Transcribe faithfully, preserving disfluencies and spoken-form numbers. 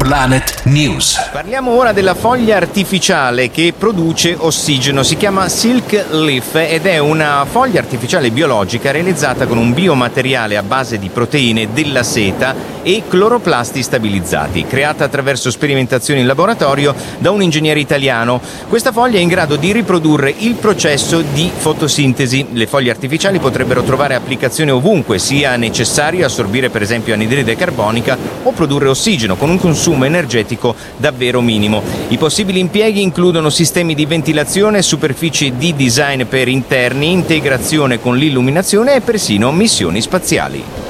Planet News. Parliamo ora della foglia artificiale che produce ossigeno. Si chiama Silk Leaf ed è una foglia artificiale biologica realizzata con un biomateriale a base di proteine della seta e cloroplasti stabilizzati, creata attraverso sperimentazioni in laboratorio da un ingegnere italiano. Questa foglia è in grado di riprodurre il processo di fotosintesi. Le foglie artificiali potrebbero trovare applicazione ovunque sia necessario assorbire per esempio anidride carbonica o produrre ossigeno con un consumo energetico davvero minimo. I possibili impieghi includono sistemi di ventilazione, superfici di design per interni, integrazione con l'illuminazione e persino missioni spaziali.